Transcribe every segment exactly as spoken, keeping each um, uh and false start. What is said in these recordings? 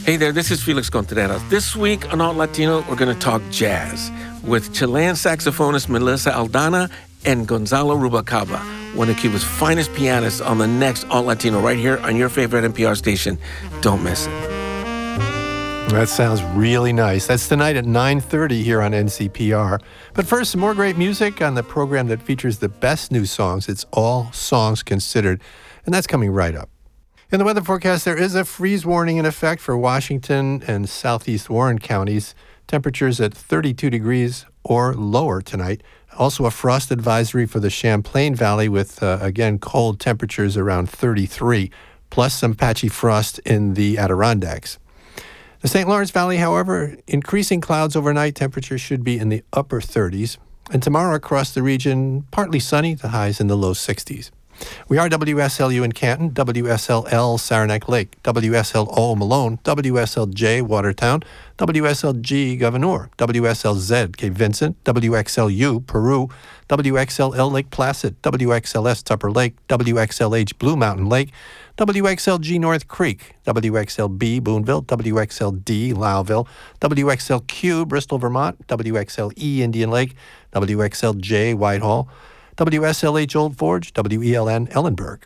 Hey there, this is Felix Contreras. This week on Alt Latino, we're going to talk jazz with Chilean saxophonist Melissa Aldana and Gonzalo Rubalcaba, one of Cuba's finest pianists, on the next Alt Latino right here on your favorite N P R station. Don't miss it. That sounds really nice. That's tonight at nine thirty here on N C P R. But first, some more great music on the program that features the best new songs. It's All Songs Considered, and that's coming right up. In the weather forecast, there is a freeze warning in effect for Washington and southeast Warren counties. Temperatures at thirty-two degrees or lower tonight. Also a frost advisory for the Champlain Valley with, uh, again, cold temperatures around thirty-three, plus some patchy frost in the Adirondacks. The Saint Lawrence Valley, however, increasing clouds overnight. Temperatures should be in the upper thirties. And tomorrow across the region, partly sunny, the highs in the low sixties. We are W S L U in Canton, W S L L Saranac Lake, W S L O Malone, W S L J Watertown, W S L G Governor, W S L Z Cape Vincent, W X L U Peru, W X L L Lake Placid, W X L S Tupper Lake, W X L H Blue Mountain Lake, W X L G North Creek, W X L B Boonville, W X L D Lowville, W X L Q Bristol, Vermont, W X L E Indian Lake, W X L J Whitehall, W S L H Old Forge, W E L N Ellenburg.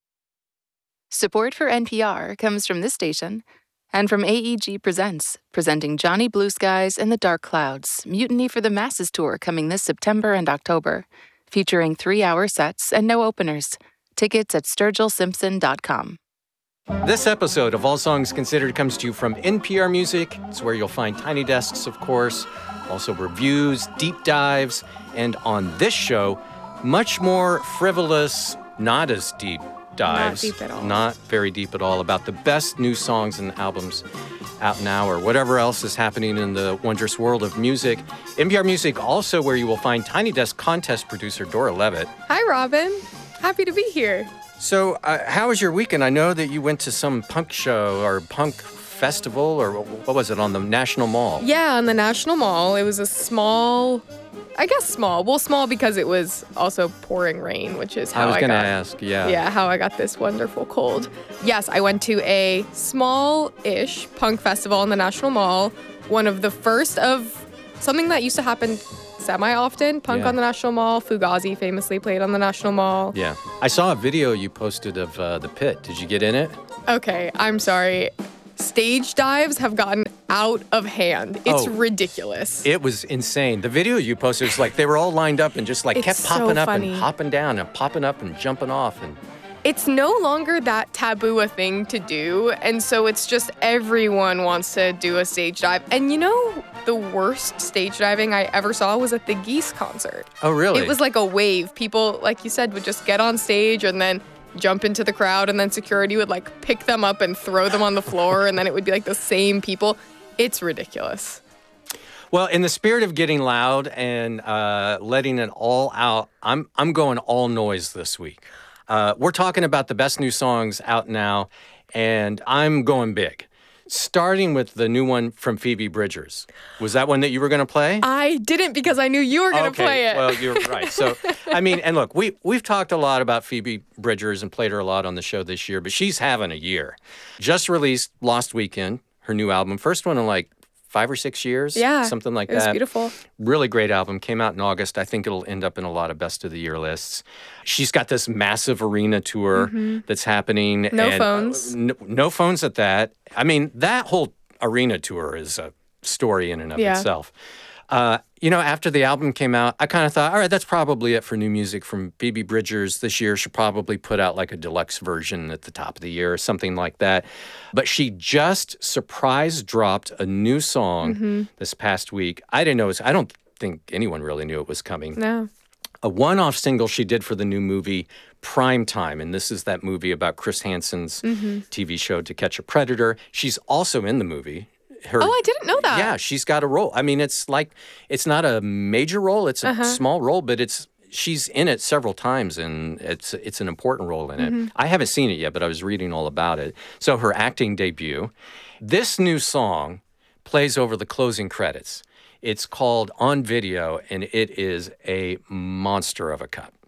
Support for N P R comes from this station and from A E G Presents, presenting Johnny Blue Skies and the Dark Clouds, Mutiny for the Masses tour coming this September and October, featuring three-hour sets and no openers. Tickets at sturgill simpson dot com. This episode of All Songs Considered comes to you from N P R Music. It's where you'll find Tiny Desks, of course, also reviews, deep dives, and on this show, much more frivolous, not as deep dives. Not deep at all. Not very deep at all, about the best new songs and albums out now or whatever else is happening in the wondrous world of music. N P R Music also where you will find Tiny Desk contest producer Dora Levitt. Hi, Robin. Happy to be here. So uh, how was your weekend? I know that you went to some punk show or punk festival or what was it, on the National Mall? Yeah, on the National Mall. It was a small... I guess small. Well, small because it was also pouring rain, which is how I, I was going to got, ask, yeah. Yeah, how I got this wonderful cold. Yes, I went to a small-ish punk festival in the National Mall, one of the first of something that used to happen semi-often, punk yeah. on the National Mall. Fugazi famously played on the National Mall. Yeah. I saw a video you posted of uh, the pit. Did you get in it? Okay, I'm sorry. Stage dives have gotten out of hand. It's oh, ridiculous. It was insane. The video you posted was like they were all lined up and just like it's kept so popping up funny. and hopping down and popping up and jumping off. And it's no longer that taboo a thing to do, and so it's just everyone wants to do a stage dive. And you know, the worst stage diving I ever saw was at the Geese concert. Oh, really? It was like a wave. People, like you said, would just get on stage and then jump into the crowd, and then security would like pick them up and throw them on the floor, and then it would be like the same people. It's ridiculous. Well, in the spirit of getting loud and uh, letting it all out, I'm I'm going all noise this week. Uh, we're talking about the best new songs out now, and I'm going big. Starting with the new one from Phoebe Bridgers. Was that one that you were going to play? I didn't because I knew you were going to okay. play it. Well, you're right. So, I mean, and look, we, we've talked a lot about Phoebe Bridgers and played her a lot on the show this year, but she's having a year. Just released last weekend, her new album. First one in like five or six years. Yeah. Something like it was that. Beautiful. Really great album. Came out in August. I think it'll end up in a lot of best of the year lists. She's got this massive arena tour mm-hmm. that's happening. No and, phones. Uh, no, no phones at that. I mean, that whole arena tour is a story in and of yeah. itself. Uh, you know, after the album came out, I kind of thought, all right, that's probably it for new music from Phoebe Bridgers this year. She'll probably put out like a deluxe version at the top of the year or something like that. But she just surprise dropped a new song mm-hmm. this past week. I didn't know it was, I don't think anyone really knew it was coming. No. A one-off single she did for the new movie Prime Time, and this is that movie about Chris Hansen's mm-hmm. T V show To Catch a Predator. She's also in the movie. Her, oh, I didn't know that. Yeah, she's got a role. I mean, it's like, it's not a major role, it's a uh-huh. small role, but it's she's in it several times, and it's it's an important role in mm-hmm. it. I haven't seen it yet, but I was reading all about it. So her acting debut. This new song plays over the closing credits. It's called On Video, and it is a monster of a cut.